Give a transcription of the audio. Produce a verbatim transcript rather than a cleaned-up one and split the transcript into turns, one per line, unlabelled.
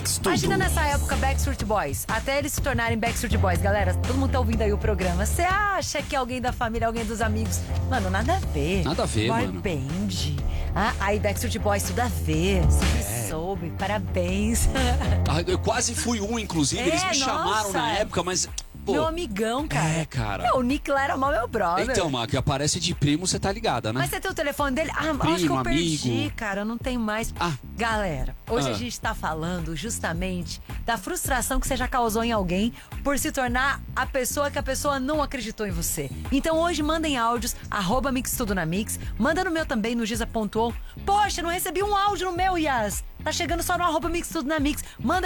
Mix Tudo.
Imagina nessa época Backstreet Boys, até eles se tornarem Backstreet Boys. Galera, todo mundo tá ouvindo aí o programa. Você acha que alguém da família, alguém dos amigos... Mano, nada a ver.
Nada a ver,
Boy
mano.
Band. Ah, aí Backstreet Boys, tudo a ver. Sempre
É.
soube, parabéns.
Ah, eu quase fui um, inclusive.
É,
Eles me chamaram
nossa.
na época, mas... Pô,
Meu amigão, cara.
É, cara.
Meu, o Nick lá era mal meu brother.
Então, Má, que aparece de primo, você tá ligada, né?
Mas você tem o telefone dele? Ah,
Primo,
acho que eu perdi,
amigo.
cara. Eu não tenho mais.
Ah.
Galera, hoje
Ah.
a gente tá falando justamente da frustração que você já causou em alguém por se tornar a pessoa que a pessoa não acreditou em você. Então hoje mandem áudios, arroba Mix Tudo na Mix. Manda no meu também, no Giza ponto on. Poxa, não recebi um áudio no meu, Yas. Tá chegando só no arroba Mix Tudo na Mix. Manda